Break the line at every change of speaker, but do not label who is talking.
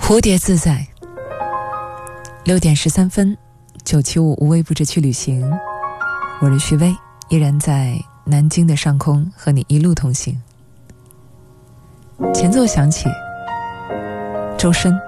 蝴蝶自在。6点13分，975无微不至去旅行，我是徐薇，依然在南京的上空和你一路同行。前奏响起，周深。